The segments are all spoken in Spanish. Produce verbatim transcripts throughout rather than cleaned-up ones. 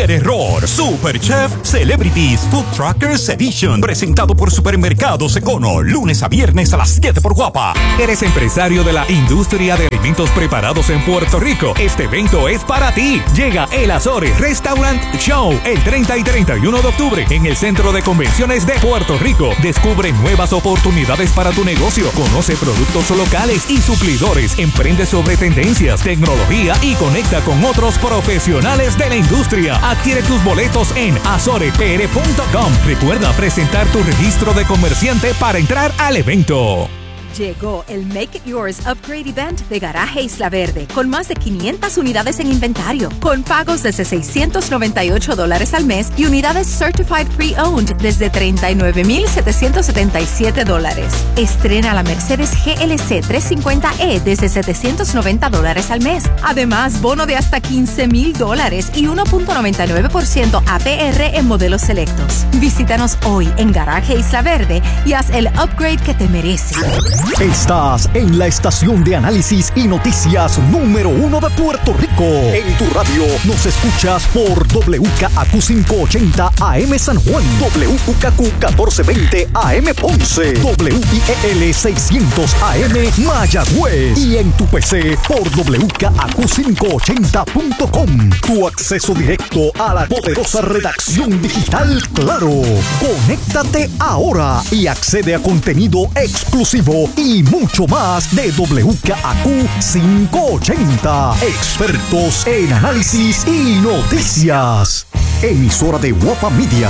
cualquier error. Super Chef Celebrities Food Truckers Edition, presentado por Supermercados Econo, lunes a viernes a las siete por Guapa. ¿Eres empresario de la industria de alimentos preparados en Puerto Rico? Este evento es para ti. Llega el Azores Restaurant Show el treinta y treinta y uno de octubre en el Centro de Convenciones de Puerto Rico. Descubre nuevas oportunidades para tu negocio. Conoce productos locales y suplidores. Emprende sobre tendencias, tecnología y conecta con otros profesionales de la industria. Adquiere tus boletos en azore p r punto com. Recuerda presentar tu registro de comerciante para entrar al evento. Llegó el Make It Yours Upgrade Event de Garaje Isla Verde, con más de quinientas unidades en inventario, con pagos desde seiscientos noventa y ocho dólares al mes y unidades Certified Pre-Owned desde treinta y nueve mil setecientos setenta y siete dólares. Estrena la Mercedes G L C trescientos cincuenta E desde setecientos noventa dólares al mes. Además, bono de hasta quince mil dólares y uno punto noventa y nueve por ciento A P R en modelos selectos. Visítanos hoy en Garaje Isla Verde y haz el upgrade que te mereces. Estás en la estación de análisis y noticias número uno de Puerto Rico. En tu radio nos escuchas por W K A Q quinientos ochenta A M San Juan, W K A Q catorce veinte A M Ponce, W I E L seiscientos A M Mayagüez y en tu P C por W K A Q quinientos ochenta punto com. Tu acceso directo a la poderosa redacción digital Claro. Conéctate ahora y accede a contenido exclusivo y mucho más de W K A Q quinientos ochenta. Expertos en análisis y noticias. Emisora de Guapa Media.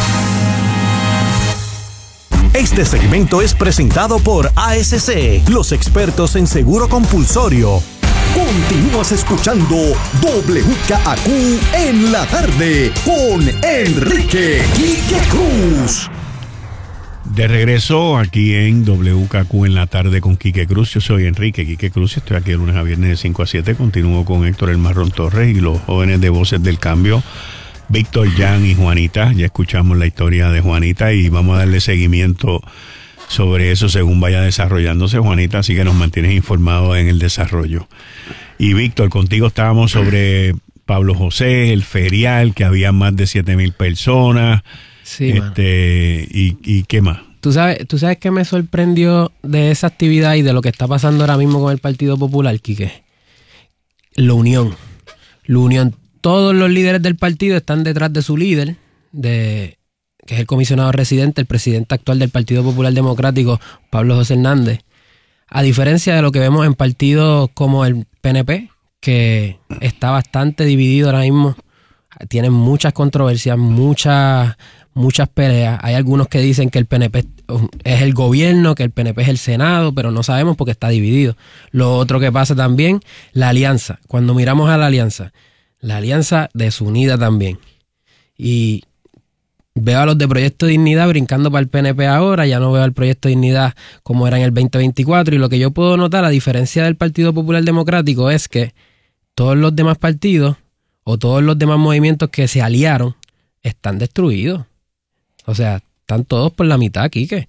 Este segmento es presentado por A S C, los expertos en seguro compulsorio. Continúas escuchando W K A Q en la tarde con Enrique Quique Cruz. De regreso aquí en W K Q en la tarde con Quique Cruz. Yo soy Enrique Quique Cruz. Estoy aquí de lunes a viernes de cinco a siete. Continúo con Héctor El Marrón Torres y los jóvenes de Voces del Cambio, Víctor, Jan y Juanita. Ya escuchamos la historia de Juanita y vamos a darle seguimiento sobre eso según vaya desarrollándose, Juanita, así que nos mantienes informados en el desarrollo. Y Víctor, contigo estábamos sobre Pablo José, el ferial, que había más de siete mil personas. Sí, este y, y qué más. ¿Tú sabes, ¿Tú sabes qué me sorprendió de esa actividad y de lo que está pasando ahora mismo con el Partido Popular, Quique? La unión. La unión. Todos los líderes del partido están detrás de su líder, de que es el comisionado residente, el presidente actual del Partido Popular Democrático, Pablo José Hernández. A diferencia de lo que vemos en partidos como el P N P, que está bastante dividido ahora mismo, tienen muchas controversias, muchas... muchas peleas. Hay algunos que dicen que el P N P es el gobierno, que el P N P es el Senado, pero no sabemos porque está dividido. Lo otro que pasa también, la alianza. Cuando miramos a la alianza, la alianza desunida también. Y veo a los de Proyecto Dignidad brincando para el P N P ahora, ya no veo al Proyecto Dignidad como era en el veinte veinticuatro, y lo que yo puedo notar, a diferencia del Partido Popular Democrático, es que todos los demás partidos o todos los demás movimientos que se aliaron están destruidos. O sea, están todos por la mitad, Quique.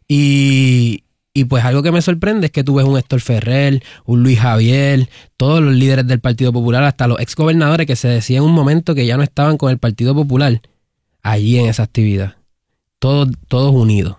Y, y pues algo que me sorprende es que tú ves un Héctor Ferrer, un Luis Javier, todos los líderes del Partido Popular, hasta los exgobernadores que se decía en un momento que ya no estaban con el Partido Popular, allí en esa actividad. Todos, todos unidos.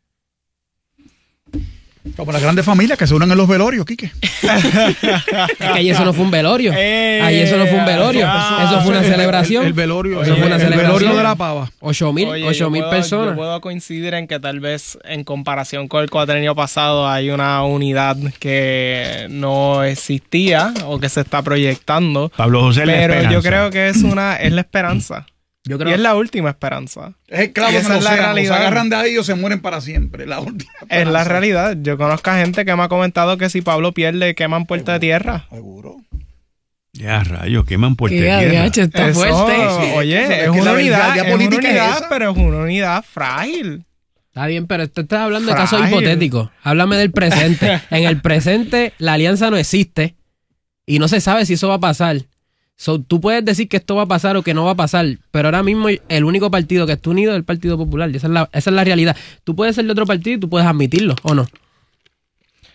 Como las grandes familias que se unen en los velorios, Quique. Es que ahí eso no fue un velorio. Eh, ahí eso no fue un velorio. Ah, eso fue una celebración. El, el velorio. Eso el, fue una el celebración. velorio de la pava. Ocho mil, ocho mil personas. Yo puedo coincidir en que tal vez en comparación con el cuatrenio pasado hay una unidad que no existía o que se está proyectando. Pablo José, pero la esperanza. Yo creo que es una es la esperanza. Yo creo y es la última esperanza. Es el clavo, esa es la realidad. Se agarran de ahí o se mueren para siempre. La última esperanza. Es la realidad. Yo conozco a gente que me ha comentado que si Pablo pierde, queman Puerta de Tierra. Seguro. Ya, rayos, queman Puerta de Tierra. Tierra. Está Eso, fuerte. Sí, oye, es, es una unidad, es una unidad, es pero es una unidad frágil. Está bien, pero tú estás hablando de casos hipotéticos. Háblame del presente. En el presente, la alianza no existe y no se sabe si eso va a pasar. So, tú puedes decir que esto va a pasar o que no va a pasar, pero ahora mismo el único partido que está unido es el Partido Popular. Y esa es la, esa es la realidad. Tú puedes ser de otro partido y tú puedes admitirlo, ¿o no?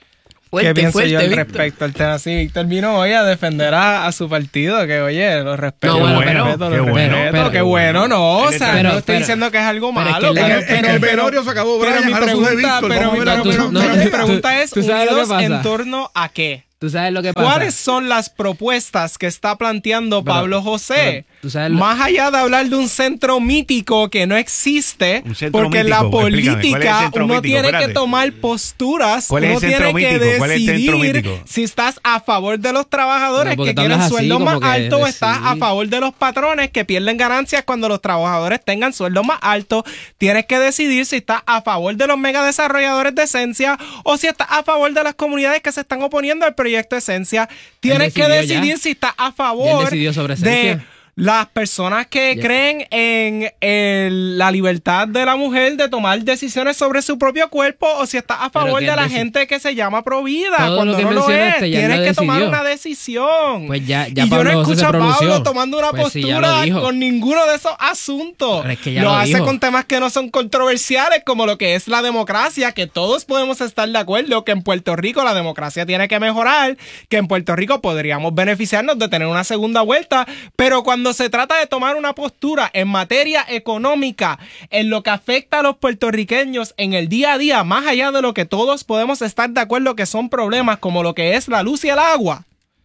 ¿Qué pienso fuerte, yo al Víctor. respecto al tema? Sí, Víctor vino hoy a defender a, a su partido, que oye, lo respeto, No, bueno, lo pero- respeto, qué lo bueno, respeto, pero- qué bueno, no, o sea, Pero- no estoy pero- diciendo que es algo pero es malo. que En la- el, en el velorio se acabó pero Brian, mi ahora sube pregunta, Víctor. pero Vamos a mi ver la tú- pregunta, no, pero mi tú- pregunta es, tú sabes lo que ¿unidos pasa? en torno a qué? ¿Tú sabes lo que pasa? ¿Cuáles son las propuestas que está planteando Pero- Pablo José? pero, ¿tú sabes lo- Más allá de hablar de un centro mítico que no existe, Un centro porque en la mítico, explícame, ¿cuál es el política centro uno mítico? tiene que Espérate. tomar posturas, ¿Cuál es uno el centro tiene que mítico? ¿Cuál es el centro decidir mítico? si estás a favor de los trabajadores Pero porque que tú quieren hablas así, sueldos más como que altos o estás a decidir. favor de los patrones que pierden ganancias cuando los trabajadores tengan sueldos más altos. Tienes que decidir si estás a favor de los megadesarrolladores de Esencia o si estás a favor de las comunidades que se están oponiendo al proyecto Esencia. Tienes que decidió ya. decidir si estás a Ya él favor decidió sobre de Esencia. las personas que Ya. creen en el- la libertad de la mujer de tomar decisiones sobre su propio cuerpo o si estás a Pero favor que de la deci- gente que se llama provida Todo cuando lo que no lo es. mencionaste ya Tienes lo que tomar decidió. una decisión. Pues ya- ya y yo Pablo no José se escucho a Pablo pronunció. tomando una Pues sí, ya postura lo dijo. con ninguno de esos asuntos. Pero es que ya lo lo hace dijo. con temas que no son controversiales como lo que es la democracia, que todos podemos estar de acuerdo que en Puerto Rico la democracia tiene que mejorar, que en Puerto Rico podríamos beneficiarnos de tener una segunda vuelta, pero cuando se trata de tomar una postura en materia económica, en lo que afecta a los puertorriqueños en el día a día, más allá de lo que todos podemos estar de acuerdo que son problemas como lo que es la luz y el agua,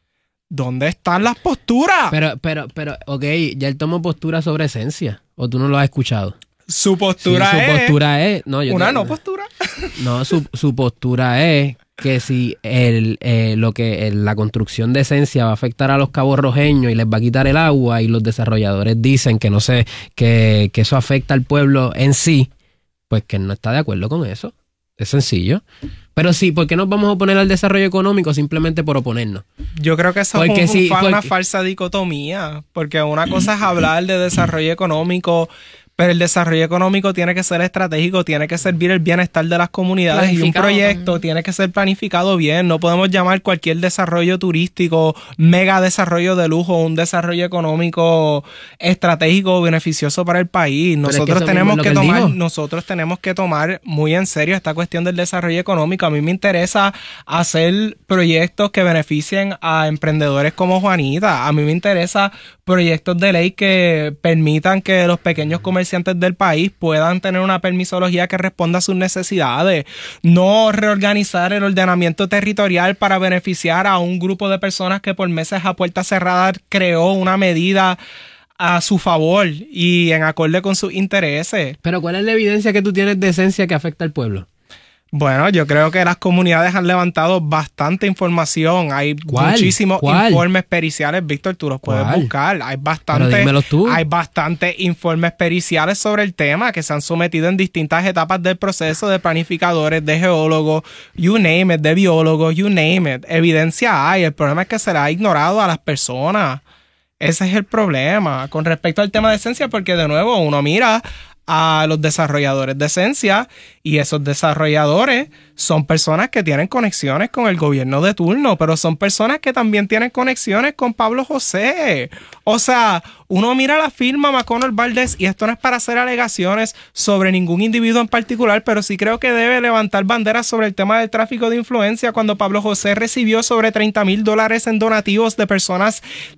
¿dónde están las posturas? Pero, pero, pero, ok, ya él tomó postura sobre Esencia. ¿O tú no lo has escuchado? Su Sí, postura su es postura es... No, yo una te- no postura. No, su, su postura es que si el, eh, lo que el- la construcción de Esencia va a afectar a los caborrojeños y les va a quitar el agua y los desarrolladores dicen que no sé, que, que eso afecta al pueblo en sí, pues que él no está de acuerdo con eso. Es sencillo. Pero sí, ¿por qué nos vamos a oponer al desarrollo económico simplemente por oponernos? Yo creo que eso Porque es un- sí, fa- una porque- falsa dicotomía, porque una cosa es hablar de desarrollo económico, pero el desarrollo económico tiene que ser estratégico, tiene que servir el bienestar de las comunidades y un Planificado proyecto también. tiene que ser planificado bien. No podemos llamar cualquier desarrollo turístico, mega desarrollo de lujo, un desarrollo económico estratégico beneficioso para el país. Pero es que Nosotros eso tenemos mismo que es lo que él tomar, dijo. nosotros tenemos que tomar muy en serio esta cuestión del desarrollo económico. A mí me interesa hacer proyectos que beneficien a emprendedores como Juanita. A mí me interesa proyectos de ley que permitan que los pequeños comerciantes del país puedan tener una permisología que responda a sus necesidades. No reorganizar el ordenamiento territorial para beneficiar a un grupo de personas que por meses a puerta cerrada creó una medida a su favor y en acorde con sus intereses. Pero ¿cuál es la evidencia que tú tienes de Esencia que afecta al pueblo? Bueno, yo creo que las comunidades han levantado bastante información. Hay ¿Cuál? muchísimos ¿Cuál? informes periciales, Víctor, tú los puedes ¿Cuál? buscar. Hay Pero bastante, dímelos tú. hay bastantes informes periciales sobre el tema que se han sometido en distintas etapas del proceso de planificadores, de geólogos, you name it, de biólogos, you name it. Evidencia hay. El problema es que se le ha ignorado a las personas. Ese es el problema con respecto al tema de Esencia, porque de nuevo uno mira a los desarrolladores de Esencia y esos desarrolladores son personas que tienen conexiones con el gobierno de turno, pero son personas que también tienen conexiones con Pablo José. O sea, uno mira la firma McConnell Valdés y esto no es para hacer alegaciones sobre ningún individuo en particular, pero sí creo que debe levantar banderas sobre el tema del tráfico de influencia cuando Pablo José recibió sobre treinta mil dólares en donativos de personas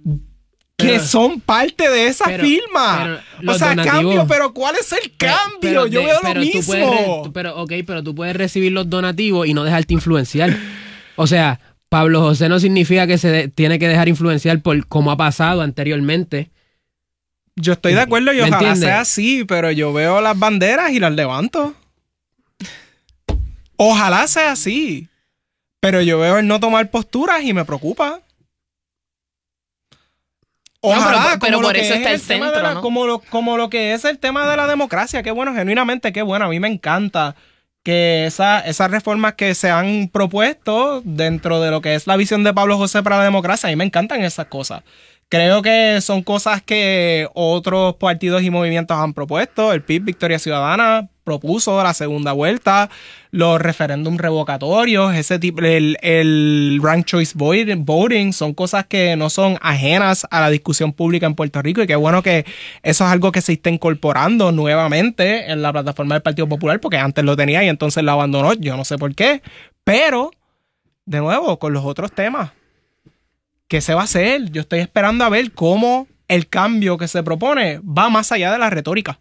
que Pero- son parte de esa pero- firma. pero o los sea, donativos- cambio, pero ¿cuál es el Pero- cambio? pero Yo de- veo lo pero tú mismo. puedes re- tú- pero, ok, pero tú puedes recibir los donativos y no dejarte influenciar. O sea, Pablo José no significa que se de- tiene que dejar influenciar por como ha pasado anteriormente. Yo estoy de acuerdo y ¿Me ojalá entiendes? sea así, pero yo veo las banderas y las levanto. Ojalá sea así, pero yo veo el no tomar posturas y me preocupa. Ojalá, pero- como pero lo por que eso es está el tema de centro, la- ¿no? como, lo, como lo que es el tema de la democracia. Qué bueno, genuinamente, qué bueno. A mí me encanta que esa, esas reformas que se han propuesto dentro de lo que es la visión de Pablo José para la democracia, a mí me encantan esas cosas. Creo que son cosas que otros partidos y movimientos han propuesto. El P I B, Victoria Ciudadana, propuso la segunda vuelta, los referéndums revocatorios, ese tipo, el, el ranked choice voting, son cosas que no son ajenas a la discusión pública en Puerto Rico y qué bueno que eso es algo que se está incorporando nuevamente en la plataforma del Partido Popular porque antes lo tenía y entonces lo abandonó, yo no sé por qué, pero de nuevo, con los otros temas. ¿Qué se va a hacer? Yo estoy esperando a ver cómo el cambio que se propone va más allá de la retórica.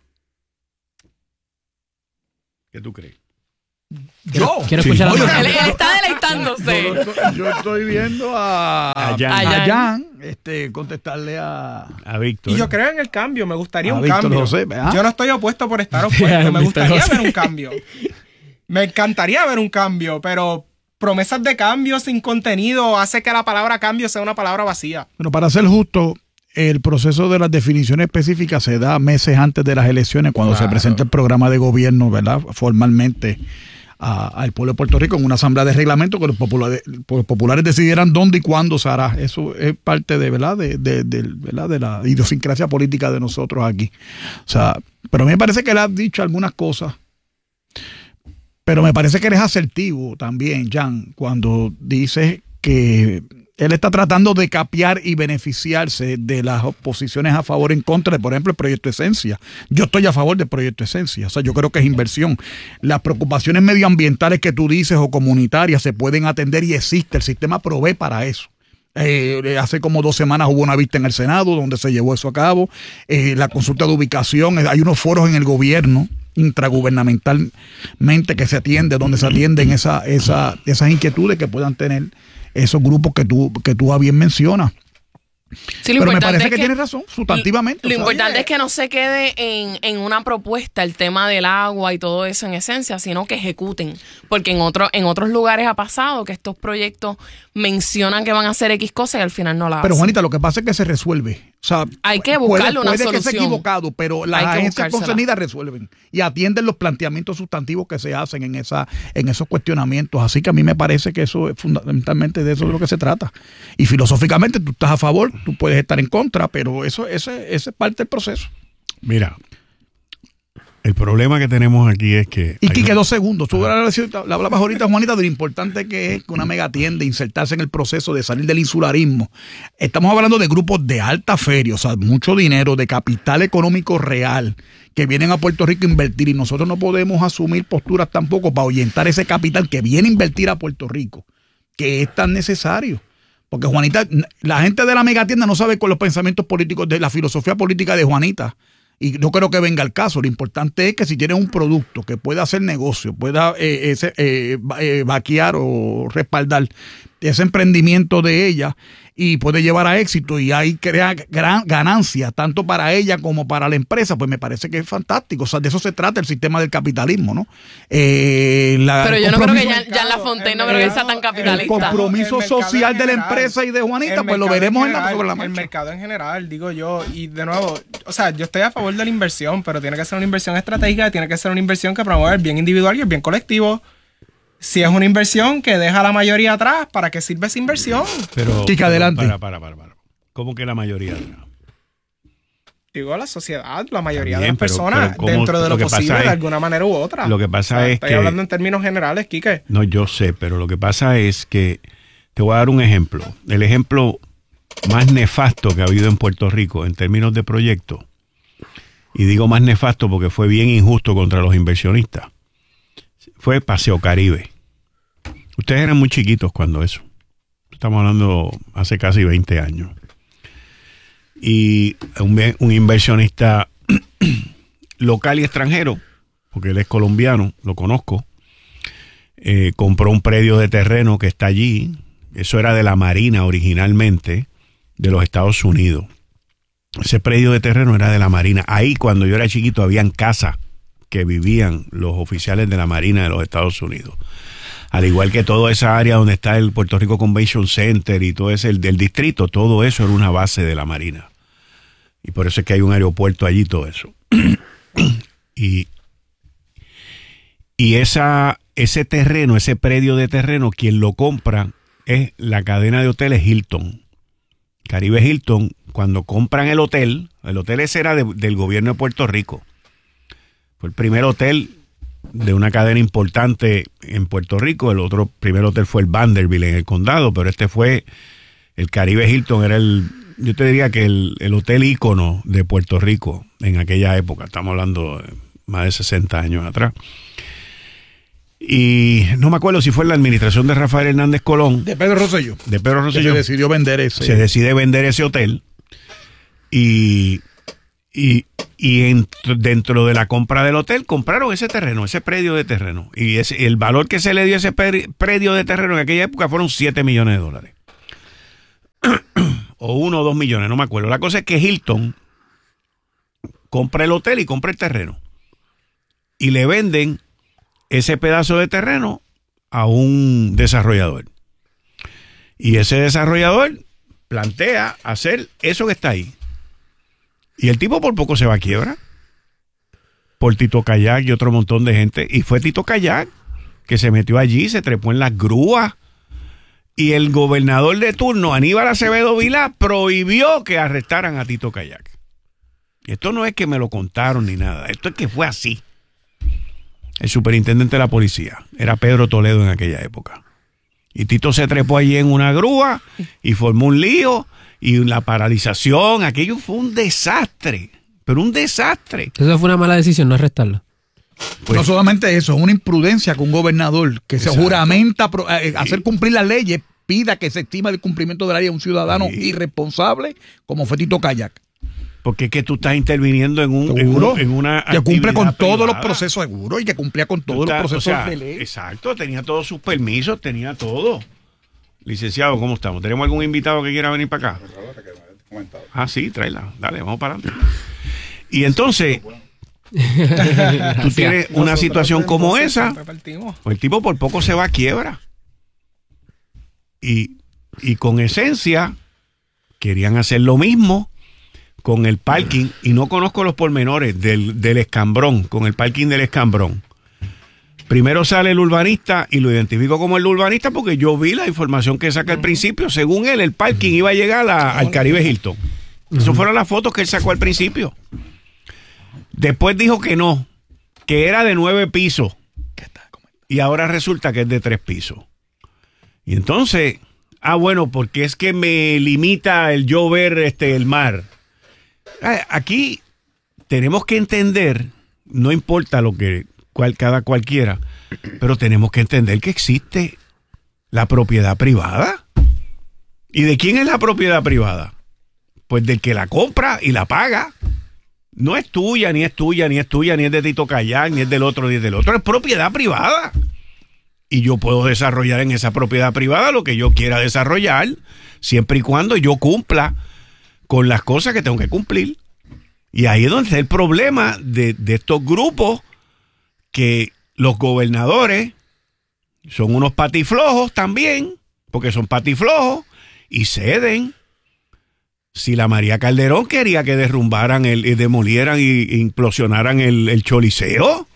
¿Qué tú crees? Yo. Quiero Sí. escuchar Oye, la Él está deleitándose. Yo, yo- yo estoy viendo a, A Jan. a A Jan. Jan, este, contestarle a... A Víctor. Y yo creo en el cambio, me gustaría A un Víctor cambio. José, ¿verdad? Yo no estoy opuesto por estar Sí, opuesto, me Víctor gustaría José. ver un cambio. Me encantaría ver un cambio, pero promesas de cambio sin contenido hace que la palabra cambio sea una palabra vacía. Bueno, para ser justo, el proceso de las definiciones específicas se da meses antes de las elecciones, cuando Claro. se presenta el programa de gobierno, ¿verdad? Formalmente a- al pueblo de Puerto Rico en una asamblea de reglamento que los populares, los populares decidieran dónde y cuándo se hará. Eso es parte de, ¿verdad? De, de, de- ¿verdad? de la idiosincrasia política de nosotros aquí. O sea, pero a mí me parece que le has dicho algunas cosas. Pero me parece que eres asertivo también, Jan, cuando dices que él está tratando de capear y beneficiarse de las oposiciones a favor y en contra de, por ejemplo, el proyecto Esencia. Yo estoy a favor del proyecto Esencia. O sea, yo creo que es inversión. Las preocupaciones medioambientales que tú dices o comunitarias se pueden atender y existe. El sistema provee para eso. Eh, hace como dos semanas hubo una vista en el Senado donde se llevó eso a cabo. Eh, la consulta de ubicación, eh, hay unos foros en el gobierno intragubernamentalmente que se atiende, donde se atienden esa, esa, esas inquietudes que puedan tener esos grupos que tú, que tú a bien mencionas. Sí, lo Pero me importante parece es que, tiene razón, sustantivamente. Lo o sea, importante es que no se quede en, en una propuesta el tema del agua y todo eso en esencia, sino que ejecuten. Porque en, otro, en otros lugares ha pasado que estos proyectos mencionan que van a hacer X cosas y al final no la hacen. Pero Juanita, lo que pasa es que se resuelve. O sea, Hay que puede- buscarle una puede que sea solución. equivocado, pero las Hay que agencias buscársela. concernidas resuelven y atienden los planteamientos sustantivos que se hacen en esa en esos cuestionamientos. Así que a mí me parece que eso es fundamentalmente de eso de lo que se trata. Y filosóficamente tú estás a favor, tú puedes estar en contra, pero eso ese, ese es parte del proceso. Mira, el problema que tenemos aquí es que... Y hay Quique, un- dos segundos. Tú hablabas ahorita, Juanita, de lo importante que es que una mega tienda insertarse en el proceso de salir del insularismo. Estamos hablando de grupos de alta feria, o sea, mucho dinero, de capital económico real, que vienen a Puerto Rico a invertir y nosotros no podemos asumir posturas tampoco para ahuyentar ese capital que viene a invertir a Puerto Rico, que es tan necesario. Porque Juanita, la gente de la megatienda no sabe con los pensamientos políticos, de la filosofía política de Juanita. Y no creo que venga al caso. Lo importante es que si tienes un producto que pueda hacer negocio, pueda eh, ese, eh, va- eh, vaquear o respaldar ese emprendimiento de ella y puede llevar a éxito y ahí crea gran ganancia tanto para ella como para la empresa, pues me parece que es fantástico. O sea, de eso se trata el sistema del capitalismo, ¿no? Eh, la- Pero el yo no creo que compromiso- ya, ya la Fontaine no creo que sea tan el capitalista. compromiso El mercado social en de la general. empresa y de Juanita, El pues lo mercado veremos en, en la, general, sobre la El marcha. mercado en general, digo yo, y de nuevo, o sea, yo estoy a favor de la inversión, pero tiene que ser una inversión estratégica, tiene que ser una inversión que promueva el bien individual y el bien colectivo. Si es una inversión que deja a la mayoría atrás, ¿para qué sirve esa inversión? Pero, Chica, pero adelante. Para, para, para, para. ¿Cómo que la mayoría? Digo, la sociedad, la mayoría Bien, de las pero- personas, pero ¿cómo? dentro de lo, Lo que pasa posible, es- de alguna manera u otra. lo que pasa O sea, es estoy que- hablando en términos generales, Quique. No, yo sé, pero lo que pasa es que te voy a dar un ejemplo. El ejemplo más nefasto que ha habido en Puerto Rico en términos de proyectos, y digo más nefasto porque fue bien injusto contra los inversionistas, fue Paseo Caribe. Ustedes eran muy chiquitos cuando eso. Estamos hablando hace casi veinte años. Y un, un inversionista local y extranjero, porque él es colombiano, lo conozco, eh, compró un predio de terreno que está allí. Eso era de la Marina originalmente, de los Estados Unidos. Ese predio de terreno era de la Marina. Ahí, cuando yo era chiquito, habían casas que vivían los oficiales de la Marina de los Estados Unidos. Al igual que toda esa área donde está el Puerto Rico Convention Center y todo ese, el del distrito, todo eso era una base de la Marina. Y por eso es que hay un aeropuerto allí, todo eso. y y esa, ese terreno, ese predio de terreno, quien lo compra es la cadena de hoteles Hilton. Caribe Hilton, cuando compran el hotel, el hotel ese era de, del gobierno de Puerto Rico. Fue el primer hotel de una cadena importante en Puerto Rico. El otro primer hotel fue el Vanderbilt en el condado, pero este fue el Caribe Hilton, era el, yo te diría que el, el hotel ícono de Puerto Rico en aquella época. Estamos hablando de más de sesenta años atrás. Y no me acuerdo si fue en la administración de Rafael Hernández Colón. De Pedro Rosselló. De Pedro Rosselló. Se decidió vender ese. Se decide vender ese hotel. Y, y, y en, dentro de la compra del hotel compraron ese terreno, ese predio de terreno. Y ese, el valor que se le dio a ese predio de terreno en aquella época fueron siete millones de dólares. O uno o dos millones, no me acuerdo. La cosa es que Hilton compra el hotel y compra el terreno. Y le venden ese pedazo de terreno a un desarrollador. Y ese desarrollador plantea hacer eso que está ahí. Y el tipo por poco se va a quiebra. Por Tito Kayak y otro montón de gente. Y fue Tito Kayak que se metió allí, se trepó en las grúas. Y el gobernador de turno, Aníbal Acevedo Vilá, prohibió que arrestaran a Tito Kayak. Y esto no es que me lo contaron ni nada. Esto es que fue así. El superintendente de la policía era Pedro Toledo en aquella época. Y Tito se trepó allí en una grúa y formó un lío y la paralización. Aquello fue un desastre, pero un desastre. Eso fue una mala decisión, no arrestarlo. Pues, no solamente eso, es una imprudencia con un gobernador que exacto. se juramenta eh, hacer cumplir las leyes, pida que se estima el cumplimiento de la ley a un ciudadano sí. irresponsable como fue Tito Kayak. Porque es que tú estás interviniendo en, un, en, uno, en una que cumple con privada. Todos los procesos seguros y que cumplía con todos estás, los procesos o sea, de ley. Exacto, tenía todos sus permisos, tenía todo. Licenciado, ¿cómo estamos? ¿Tenemos algún invitado que quiera venir para acá? Ah, sí, tráela. Dale, vamos para adelante. Y entonces, tú tienes una situación como esa, pues el tipo por poco se va a quiebra. Y, y con esencia, querían hacer lo mismo con el parking, y no conozco los pormenores del, del Escambrón, con el parking del Escambrón. Primero sale el urbanista y lo identifico como el urbanista porque yo vi la información que saca al principio. Según él, el parking iba a llegar a, al Caribe Hilton. Esas fueron las fotos que él sacó al principio. Después dijo que no, que era de nueve pisos. Y ahora resulta que es de tres pisos. Y entonces, ah, bueno, porque es que me limita el yo ver este, el mar. Aquí tenemos que entender, no importa lo que cual, cada cualquiera, pero tenemos que entender que existe la propiedad privada. ¿Y de quién es la propiedad privada? Pues del que la compra y la paga. No es tuya, ni es tuya, ni es tuya, ni es de Tito Kayak, ni es del otro, ni es del otro. Es propiedad privada. Y yo puedo desarrollar en esa propiedad privada lo que yo quiera desarrollar, siempre y cuando yo cumpla con las cosas que tengo que cumplir. Y ahí es donde está el problema de, de estos grupos, que los gobernadores son unos patiflojos también, porque son patiflojos, y ceden. Si la María Calderón quería que derrumbaran, el, y demolieran y implosionaran el, el Choliseo,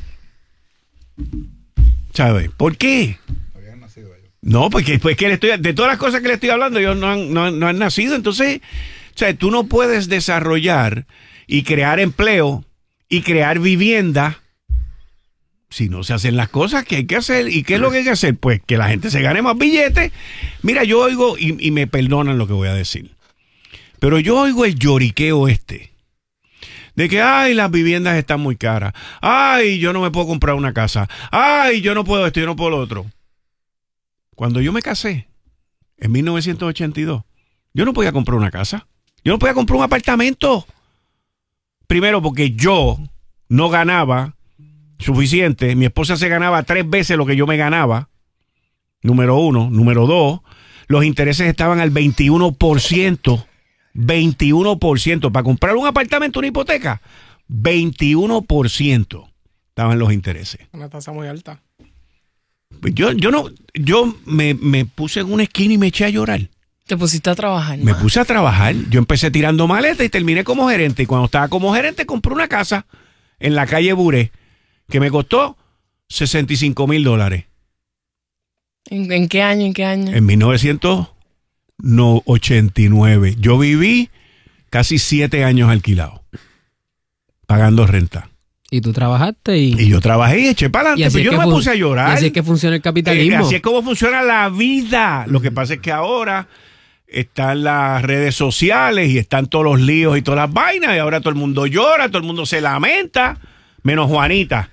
¿sabes? ¿Por qué? Habían nacido ellos. No, porque pues que le estoy, de todas las cosas que le estoy hablando, ellos no han, no, no han nacido. Entonces, o sea, tú no puedes desarrollar y crear empleo y crear vivienda si no se hacen las cosas que hay que hacer. ¿Y qué es lo que hay que hacer? Pues que la gente se gane más billetes. Mira, yo oigo, y, y me perdonan lo que voy a decir, pero yo oigo el lloriqueo este de que, ay, las viviendas están muy caras, ay, yo no me puedo comprar una casa, ay, yo no puedo esto, yo no puedo lo otro. Cuando yo me casé en mil novecientos ochenta y dos, yo no podía comprar una casa, yo no podía comprar un apartamento. Primero porque yo no ganaba suficiente, mi esposa se ganaba tres veces lo que yo me ganaba, número uno. Número dos, los intereses estaban al veintiuno por ciento, veintiuno por ciento, para comprar un apartamento, una hipoteca, veintiuno por ciento estaban los intereses. Una tasa muy alta. Yo, yo no, yo me, me puse en una esquina y me eché a llorar. Te pusiste a trabajar. Me ma. puse a trabajar. Yo empecé tirando maletas y terminé como gerente. Y cuando estaba como gerente compré una casa en la calle Buré que me costó sesenta y cinco mil dólares. ¿En, ¿En qué año? ¿En qué año? En mil novecientos ochenta y nueve. Yo viví casi siete años alquilado, pagando renta. Y tú trabajaste y... Y yo trabajé y eché para adelante, pero yo no me puse a llorar. Y así es que funciona el capitalismo. Eh, así es como funciona la vida. Lo que pasa es que ahora están las redes sociales y están todos los líos y todas las vainas, y ahora todo el mundo llora, todo el mundo se lamenta, menos Juanita.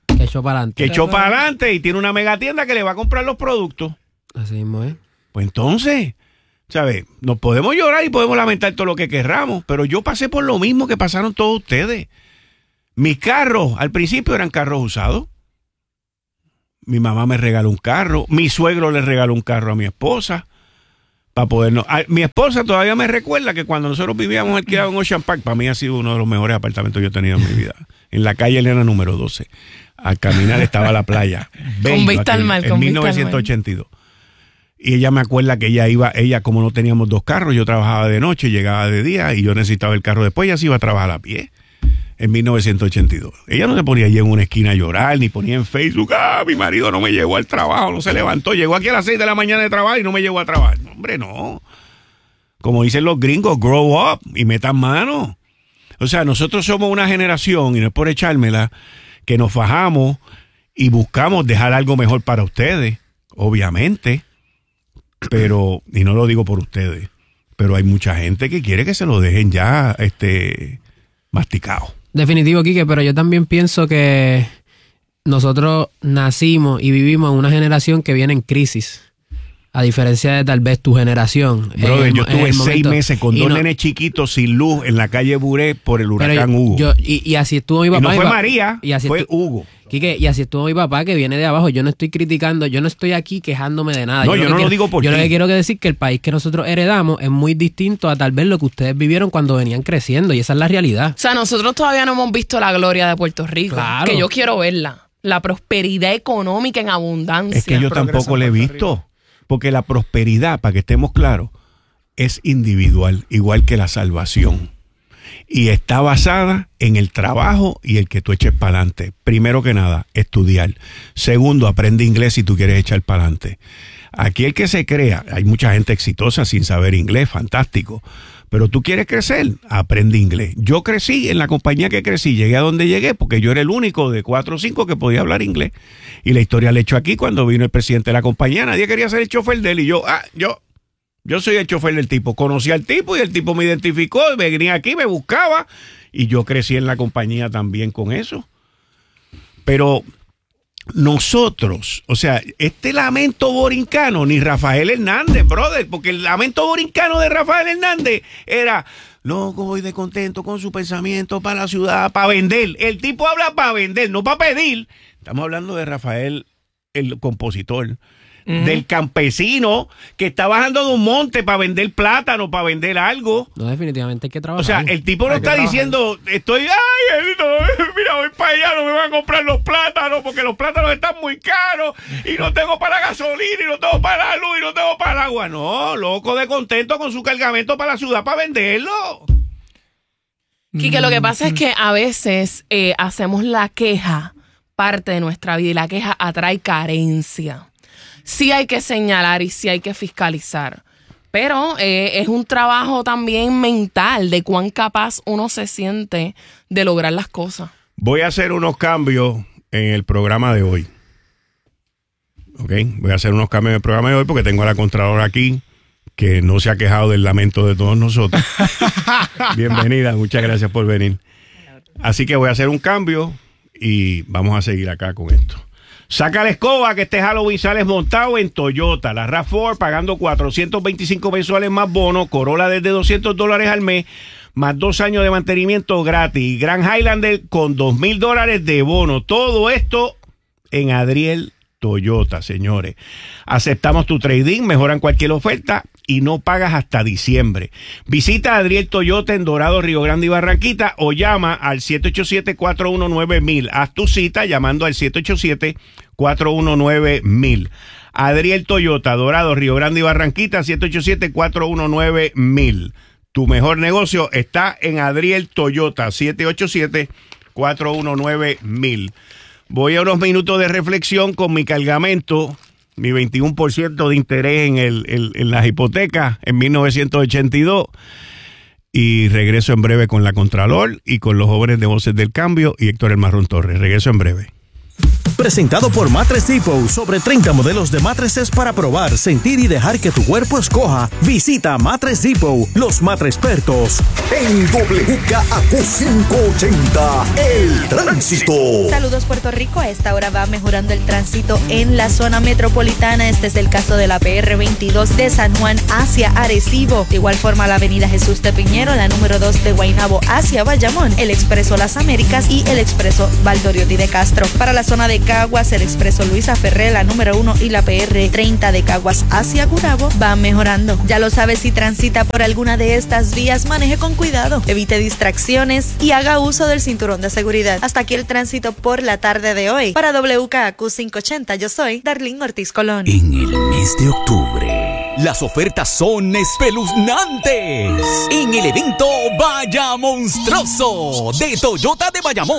Que echó para adelante. Que echó para adelante y tiene una mega tienda que le va a comprar los productos. Así mismo es. Pues entonces, ¿sabes? Nos podemos llorar y podemos lamentar todo lo que querramos, pero yo pasé por lo mismo que pasaron todos ustedes. Mis carros, al principio eran carros usados. Mi mamá me regaló un carro. Mi suegro le regaló un carro a mi esposa. Para podernos. A, mi esposa todavía me recuerda que cuando nosotros vivíamos alquilados en Ocean Park, para mí ha sido uno de los mejores apartamentos que yo he tenido en mi vida. En la calle Elena número doce. Al caminar estaba la playa. Con vista al mar, en mil novecientos ochenta y dos. Y ella me acuerda que ella iba, ella como no teníamos dos carros, yo trabajaba de noche, llegaba de día y yo necesitaba el carro después, ella se iba a trabajar a pie. En mil novecientos ochenta y dos. Ella no se ponía allí en una esquina a llorar, ni ponía en Facebook, ah, mi marido no me llegó al trabajo, no se levantó, llegó aquí a las seis de la mañana de trabajo y no me llegó a trabajar. No, hombre, no. Como dicen los gringos, grow up y metan mano. O sea, nosotros somos una generación, y no es por echármela, que nos fajamos y buscamos dejar algo mejor para ustedes, obviamente, pero, y no lo digo por ustedes, pero hay mucha gente que quiere que se lo dejen ya, este, masticado. Definitivo, Quique, pero yo también pienso que nosotros nacimos y vivimos en una generación que viene en crisis. A diferencia de tal vez tu generación. Brother, el, yo estuve seis momento, meses con dos no, nenes chiquitos sin luz en la calle Buré por el huracán yo, Hugo. Yo, y, y así estuvo mi papá. Y no fue pa- María, y así fue estu- Hugo. Quique, y así estuvo mi papá que viene de abajo. Yo no estoy criticando, yo no estoy aquí quejándome de nada. No, yo, yo no quiero, lo digo por Yo ti. lo que quiero que decir que el país que nosotros heredamos es muy distinto a tal vez lo que ustedes vivieron cuando venían creciendo. Y esa es la realidad. O sea, nosotros todavía no hemos visto la gloria de Puerto Rico. Claro. Que yo quiero verla. La prosperidad económica en abundancia. Es que yo tampoco la he visto. Porque la prosperidad, para que estemos claros, es individual, igual que la salvación. Y está basada en el trabajo y el que tú eches para adelante. Primero que nada, estudiar. Segundo, aprende inglés si tú quieres echar para adelante. Aquí el que se crea, hay mucha gente exitosa sin saber inglés, fantástico. Pero tú quieres crecer, aprende inglés. Yo crecí en la compañía que crecí, llegué a donde llegué porque yo era el único de cuatro o cinco que podía hablar inglés. Y la historia la he hecho aquí cuando vino el presidente de la compañía. Nadie quería ser el chofer de él y yo, ah, yo, yo soy el chofer del tipo. Conocí al tipo y el tipo me identificó, y me venía aquí, me buscaba y yo crecí en la compañía también con eso. Pero nosotros, o sea, este lamento borincano, ni Rafael Hernández, brother, porque el lamento borincano de Rafael Hernández era, loco, voy de contento con su pensamiento para la ciudad, para vender. El tipo habla para vender, no para pedir. Estamos hablando de Rafael, el compositor, uh-huh. del campesino que está bajando de un monte para vender plátano, para vender algo. No, definitivamente hay que trabajar. O sea, el tipo no Hay está que diciendo, estoy, ay, no, mira, voy para allá, no me van a comprar los plátanos porque los plátanos están muy caros y no tengo para la gasolina y no tengo para la luz y no tengo para el agua. No, loco de contento con su cargamento para la ciudad para venderlo. Quique, lo que pasa es que a veces eh, hacemos la queja parte de nuestra vida y la queja atrae carencia. Sí hay que señalar y sí hay que fiscalizar, pero eh, es un trabajo también mental de cuán capaz uno se siente de lograr las cosas. Voy a hacer unos cambios en el programa de hoy. ¿Ok? Voy a hacer unos cambios en el programa de hoy porque tengo a la Contralora aquí que no se ha quejado del lamento de todos nosotros. Bienvenida, muchas gracias por venir. Así que voy a hacer un cambio y vamos a seguir acá con esto. Saca la escoba que este Halloween sales montado en Toyota. La RAV cuatro pagando cuatrocientos veinticinco mensuales más bono. Corolla desde doscientos dólares al mes. Más dos años de mantenimiento gratis. Grand Highlander con dos mil dólares de bono. Todo esto en Adriel Toyota, señores. Aceptamos tu trading, mejoran cualquier oferta y no pagas hasta diciembre. Visita a Adriel Toyota en Dorado, Río Grande y Barranquita o llama al siete ocho siete, cuatro uno nueve, mil. Haz tu cita llamando al siete ocho siete, cuatro uno nueve, mil. Adriel Toyota, Dorado, Río Grande y Barranquita, siete ocho siete, cuatro uno nueve, mil. Tu mejor negocio está en Adriel Toyota, siete ocho siete, cuatro uno nueve, mil. Voy a unos minutos de reflexión con mi cargamento, mi veintiuno por ciento de interés en, el, el, en las hipotecas en mil novecientos ochenta y dos. Y regreso en breve con la Contralor y con los jóvenes de Voces del Cambio y Héctor El Marrón Torres. Regreso en breve. Presentado por Mattress Depot, sobre treinta modelos de mattresses para probar, sentir y dejar que tu cuerpo escoja. Visita Mattress Depot, los matres expertos. En W K A Q quinientos ochenta, el tránsito. Saludos Puerto Rico, a esta hora va mejorando el tránsito en la zona metropolitana. Este es el caso de la P R veintidós de San Juan hacia Arecibo. De igual forma la avenida Jesús de Piñero, la número dos de Guaynabo hacia Bayamón, el expreso Las Américas y el expreso Valdoriotti de Castro. Para la zona de Caguas, el expreso Luisa Ferré, la número uno y la P R treinta de Caguas hacia Gurabo van mejorando. Ya lo sabes, si transita por alguna de estas vías, maneje con cuidado, evite distracciones y haga uso del cinturón de seguridad. Hasta aquí el tránsito por la tarde de hoy. Para W K A Q quinientos ochenta, yo soy Darlene Ortiz Colón. En el mes de octubre, las ofertas son espeluznantes. En el evento Vaya Monstruoso de Toyota de Bayamón.